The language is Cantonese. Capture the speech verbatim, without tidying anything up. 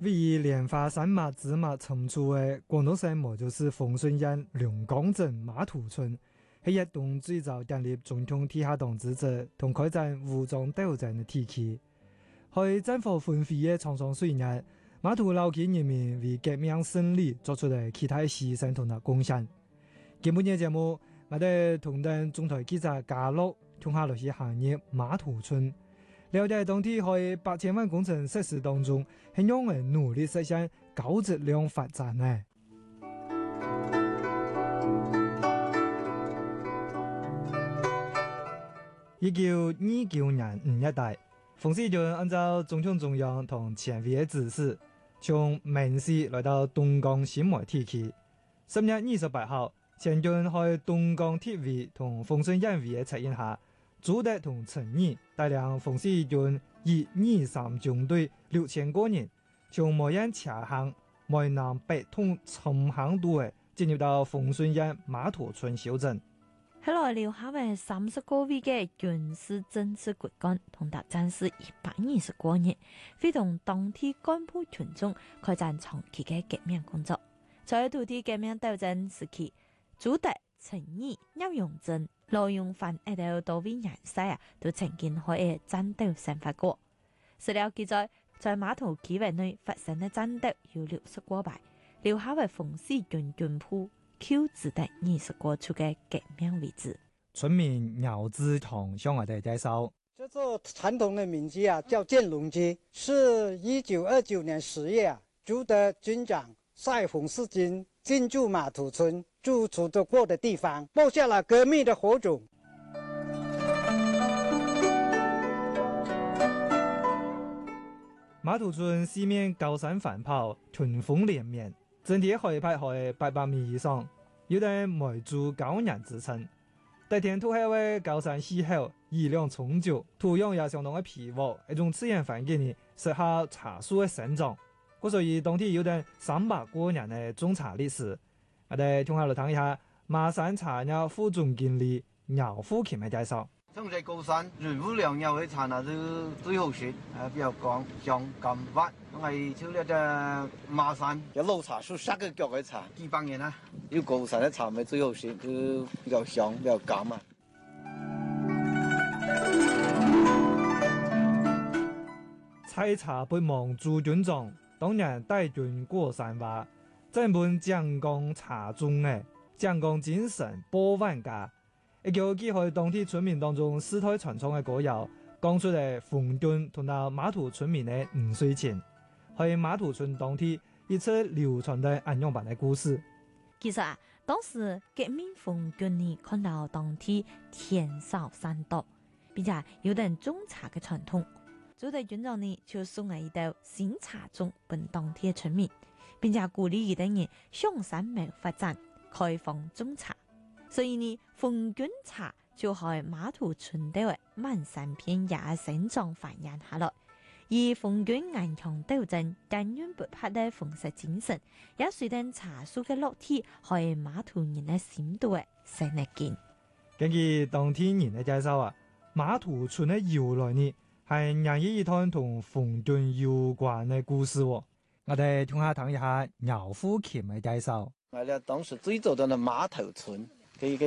位於蓮花山脈之脈深處嘅廣東省毛主席豐順縣龍崗鎮馬頭村，係一棟最早建立總統地下黨組織同開展武裝鬥爭嘅地區。喺戰火紛飛嘅長長歲月，馬頭老區人民為革命勝利作出了其他犧牲同埋貢獻。今半夜節目，我哋同等中台記者嘉樂聽下落去行業馬頭村，了解當地喺八千萬工程設施當中，係用嚟努力實現高質量發展呢。一九二九年五月底，馮世俊按照中共中央同前委嘅指示，從閩西來到東江新梅地區。十月二十八號，前俊喺東江鐵委同豐順縣委嘅策應下，朱德同陳毅帶領馮世俊以二三軍隊六千個人，從梅縣茶行、梅南北通陳行渡嘅進入到豐順縣馬頭村小鎮。 後來留下嘅三十個位嘅軍事政治骨幹同達戰士一百二十個人，非同當地幹部群眾開展長期嘅革命工作。在土地革命鬥爭時期，朱德、陳毅、邱永珍、羅永藩一到多位人士啊，都曾經喺戰鬥生活過。史料記載，在馬頭區域內發生嘅戰鬥有六十過敗，留下為馮世俊軍部Q 值得二十個處嘅革命位置。 村民姚志同向我哋介紹， 這座傳統的民居啊，叫建龍居，是一九二九年十月啊，朱德軍長率馮世俊進駐馬頭村住處的過的地方，播下了革命的火種。 馬頭村四面高山環抱，屯峰連綿，整體海拔係八百米以上，有啲梅竹高原之稱。大天土係為高山氣候，雨量充足，土壤也相當嘅肥沃，一種自然環境呢適合茶樹嘅生長。故所以當地有啲三百多年嘅種茶歷史。我哋聽下嚟聽一下馬山茶葉副總經理姚富琴嘅介紹。 種在高山，潤物良藥嘅茶呢就最好食，誒比較乾香甘滑。因為抽呢隻馬山有老茶樹三個腳嘅茶，幾百年啦。有高山嘅茶咪最好食，就比較香，比較甘啊。 採茶不忘朱軍長，當年帶軍過山話，整本江江茶種嘅江江精神播萬家。一個記喺當地村民當中世代傳承嘅歌謠，講出嚟馮俊同到馬頭村民嘅五歲前，喺馬頭村當地一則流傳嘅暗樣版嘅故事。 其實啊，當時革命馮俊呢看到當地田少山多，並且有人種茶嘅傳統，朱德軍長呢就送嚟一道新茶種俾當地嘅村民，並且鼓勵一等人向山脈發展，開放種茶。所以呢，馮俊茶就喺馬頭村的滿山遍野生長繁衍下來。而馮俊頑強鬥爭、堅韌不拔的馮氏精神，也隨着茶樹嘅落地，喺馬頭人嘅心度嘅生力見。 根據當地人嘅介紹啊，馬頭村嘅由來呢係廿一一段同馮俊有關嘅故事。我哋聽下聽一下姚富琴嘅介紹。 我哋當時最早的馬頭村。佢嘅